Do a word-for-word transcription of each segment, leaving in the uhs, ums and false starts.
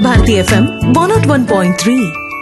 Bharati FM one not one point three.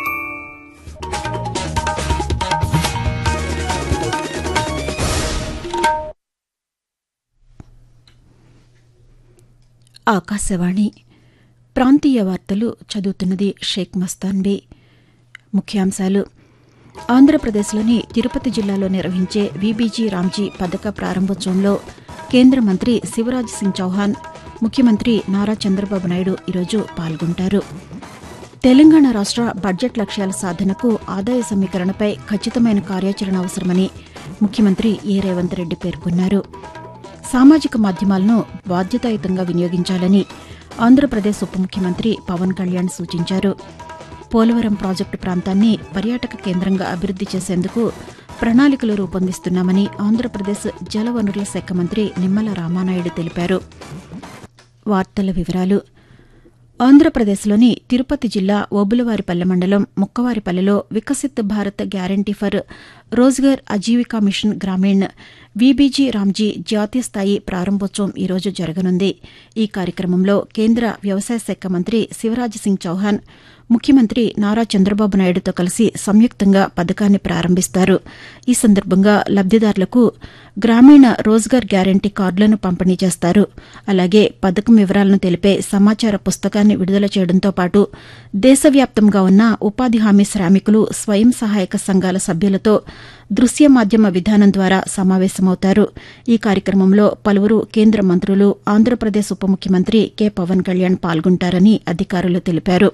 Akashvani ప్రాంతీయ వార్తలు చదువుతున్నది షేక్ మస్తాన్బీ. ముఖ్యాంశాలు: ఆంధ్రప్రదేశ్లోని తిరుపతి జిల్లాలో నిర్వహించే వీబీజీ రామ్జీ పథక ప్రారంభోత్సవంలో కేంద్ర మంత్రి శివరాజ్ సింగ్ చౌహాన్, ముఖ్యమంత్రి నారా చంద్రబాబు నాయుడు ఈరోజు పాల్గొంటారు. తెలంగాణ రాష్ట బడ్జెట్ లక్ష్యాల సాధనకు ఆదాయ సమీకరణపై ఖచ్చితమైన కార్యాచరణ అవసరమని ముఖ్యమంత్రి ఏ రేవంత్ రెడ్డి పేర్కొన్నారు. సామాజిక మాధ్యమాలను బాధ్యతాయుతంగా వినియోగించాలని ఆంధ్రప్రదేశ్ ఉప ముఖ్యమంత్రి పవన్ కళ్యాణ్ సూచించారు. పోలవరం ప్రాజెక్టు ప్రాంతాన్ని పర్యాటక కేంద్రంగా అభివృద్ది చేసేందుకు ప్రణాళికలు రూపొందిస్తున్నామని ఆంధ్రప్రదేశ్ జలవనరుల శాఖ మంత్రి నిమ్మల రామానాయుడు తెలిపారు. వార్తల వివరాలు: ఆంధ్రప్రదేశ్లోని తిరుపతి జిల్లా ఓబులవారిపల్లె మండలం ముక్కవారిపల్లెలో Viksit Bharat guarantee for Rozgar Ajeevika machine Grameen VBG Ramji జాతీయ స్థాయి ప్రారంభోత్సవం ఈరోజు జరగనుంది. ఈ కార్యక్రమంలో కేంద్ర వ్యవసాయ శాఖ మంత్రి శివరాజ్ సింగ్ చౌహాన్, ముఖ్యమంత్రి నారా చంద్రబాబు నాయుడుతో కలిసి సంయుక్తంగా పథకాన్ని ప్రారంభిస్తారు. ఈ సందర్భంగా లబ్దిదారులకు గ్రామీణ రోజ్గార్ గ్యారంటీ కార్డులను పంపిణీ చేస్తారు. అలాగే పథకం వివరాలను తెలిపే సమాచార పుస్తకాన్ని విడుదల చేయడంతో పాటు దేశవ్యాప్తంగా ఉన్న ఉపాధి హామీ శ్రామికులు, స్వయం సహాయక సంఘాల సభ్యులతో దృశ్య మాధ్యమ విధానం ద్వారా సమావేశమవుతారు. ఈ కార్యక్రమంలో పలువురు కేంద్ర మంత్రులు, ఆంధ్రప్రదేశ్ ఉప ముఖ్యమంత్రి కె పవన్ కళ్యాణ్ పాల్గొంటారని అధికారులు తెలిపారు.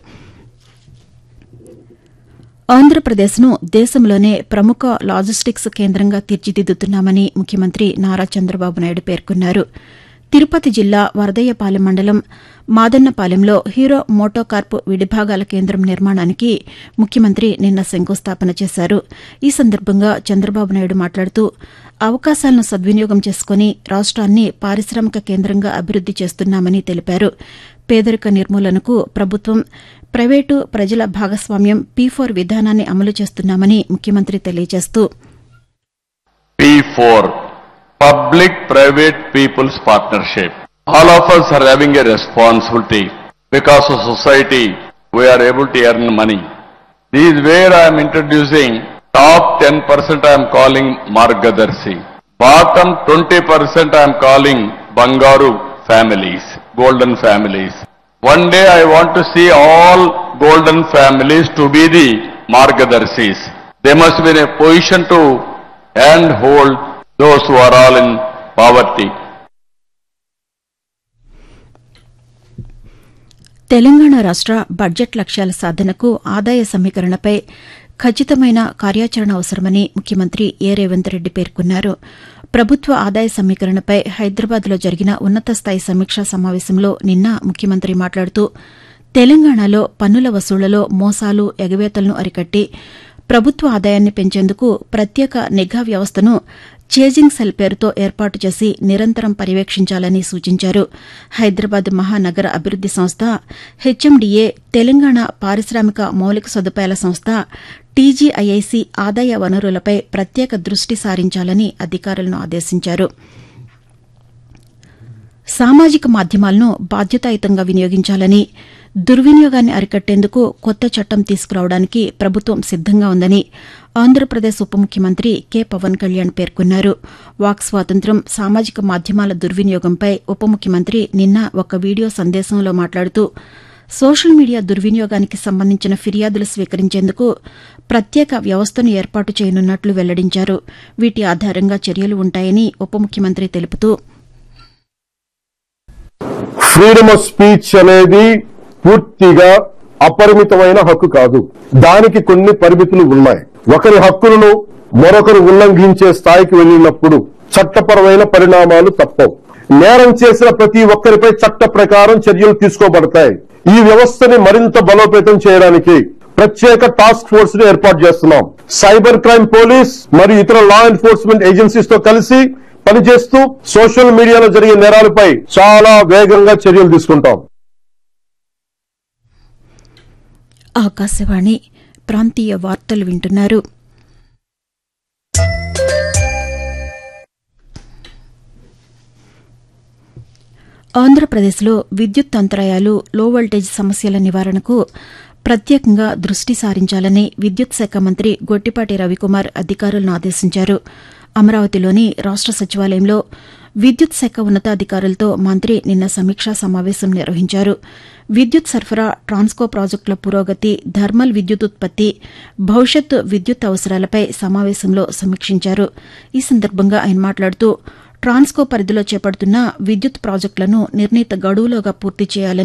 ఆంధ్రప్రదేశ్ను దేశంలోనే ప్రముఖ లాజిస్టిక్స్ కేంద్రంగా తీర్చిదిద్దుతున్నామని ముఖ్యమంత్రి నారా చంద్రబాబు నాయుడు పేర్కొన్నారు. తిరుపతి జిల్లా వరదయ్యపాలెం మండలం మాదన్నపాలెంలో హీరో మోటోకార్ప్ విడిభాగాల కేంద్రం నిర్మాణానికి ముఖ్యమంత్రి నిన్న శంకుస్థాపన చేశారు. ఈ సందర్భంగా చంద్రబాబు నాయుడు మాట్లాడుతూ, అవకాశాలను సద్వినియోగం చేసుకుని రాష్ట్రాన్ని పారిశ్రామిక కేంద్రంగా అభివృద్ది చేస్తున్నామని తెలిపారు. పేదరిక నిర్మూలనకు ప్రభుత్వం, ప్రైవేటు, ప్రజల భాగస్వామ్యం పీ ఫోర్ విధానాన్ని అమలు చేస్తున్నామని ముఖ్యమంత్రి తెలియజేస్తూ, P four Public Private People's Partnership. All of us are having a responsibility because of society we are able to earn money. This is where I am introducing top ten percent I am calling Margadarshi. Bottom twenty percent I am calling Bangaru families, golden families. One day I want to see all golden families to be the Margadarshis. They must be in a position to hand hold those who are all in poverty. Telangana రాష్ట budget లక్ష్యాల సాధనకు ఆదాయ సమీకరణపై ఖచ్చితమైన కార్యాచరణ అవసరమని ముఖ్యమంత్రి ఏ రేవంత్ రెడ్డి పేర్కొన్నారు. ప్రభుత్వ ఆదాయ సమీకరణపై హైదరాబాద్లో జరిగిన ఉన్నత స్థాయి సమీక్షా సమావేశంలో నిన్న ముఖ్యమంత్రి మాట్లాడుతూ, తెలంగాణలో పన్నుల వసూళ్లలో మోసాలు, ఎగవేతలను అరికట్టి ప్రభుత్వ ఆదాయాన్ని పెంచేందుకు ప్రత్యేక నిఘా వ్యవస్థను చేజింగ్ సెల్ పేరుతో ఏర్పాటు చేసి నిరంతరం పర్యవేక్షించాలని సూచించారు. హైదరాబాద్ మహానగర అభివృద్ది సంస్థ, హెచ్ఎండీఏ, తెలంగాణ పారిశ్రామిక మౌలిక సదుపాయాల సంస్థ, టీజీఐఐసి ఆదాయ వనరులపై ప్రత్యేక దృష్టి సారించాలని అధికారులను ఆదేశించారు. సామాజిక మాధ్యమాలను బాధ్యతాయుతంగా వినియోగించాలని, దుర్వినియోగాన్ని అరికట్టేందుకు కొత్త చట్టం తీసుకురావడానికి ప్రభుత్వం సిద్దంగా ఉందని ఆంధ్రప్రదేశ్ ఉప ముఖ్యమంత్రి కె పవన్ కళ్యాణ్ పేర్కొన్నారు. వాక్ స్వాతంత్ర్యం, సామాజిక మాధ్యమాల దుర్వినియోగంపై ఉప ముఖ్యమంత్రి నిన్న ఒక వీడియో సందేశంలో మాట్లాడుతూ, సోషల్ మీడియా దుర్వినియోగానికి సంబంధించిన ఫిర్యాదులు స్వీకరించేందుకు ప్రత్యేక వ్యవస్థను ఏర్పాటు చేయనున్నట్లు వెల్లడించారు. వీటి ఆధారంగా చర్యలు ఉంటాయని ఉప ముఖ్యమంత్రి తెలుపుతూ, ఫ్రీడమ్ ఆఫ్ స్పీచ్ అనేది పూర్తిగా అపరిమితమైన హక్కు కాదు. దానికి కొన్ని పరిమితులు ఉన్నాయి. ఒకరి హక్కులను మరొకరు ఉల్లంఘించే స్థాయికి వెళ్లినప్పుడు చట్టపరమైన పరిణామాలు తప్పవు. నేరం చేసిన ప్రతి ఒక్కరిపై చట్ట ప్రకారం చర్యలు తీసుకోబడతాయి. ఈ వ్యవస్థని మరింత బలోపేతం చేయడానికి ప్రత్యేక టాస్క్ ఫోర్స్ ని ఏర్పాటు చేస్తున్నాం. సైబర్ క్రైమ్ పోలీస్ మరియు ఇతర లా ఎన్ఫోర్స్మెంట్ ఏజెన్సీస్ తో కలిసి పనిచేస్తూ సోషల్ మీడియాలో జరిగే నేరాలపై చాలా వేగంగా చర్యలు తీసుకుంటాం. ఆకాశవాణి ప్రాంతీయ వార్తలు వింటున్నారు. ఆంధ్రప్రదేశ్లో విద్యుత్ అంతరాయాలు లో వోల్టేజ్ సమస్యల నివారణకు ప్రత్యేకంగా దృష్టి సారించాలని విద్యుత్ శాఖ మంత్రి గొట్టిపాటి రవికుమార్ అధికారులను ఆదేశించారు. అమరావతిలోని రాష్ట సచివాలయంలో విద్యుత్ శాఖ ఉన్నతాధికారులతో మంత్రి నిన్న సమీక్షా సమావేశం నిర్వహించారు. విద్యుత్ సరఫరా, ట్రాన్స్కో ప్రాజెక్టుల పురోగతి, థర్మల్ విద్యుత్ ఉత్పత్తి, భవిష్యత్ విద్యుత్ అవసరాలపై సమావేశంలో సమీక్షించారు. ఈ సందర్భంగా ఆయన మాట్లాడుతూ ట్రాన్స్కో పరిధిలో చేపడుతున్న విద్యుత్ ప్రాజెక్టులను నిర్ణీత గడువులోగా పూర్తి చేయాలని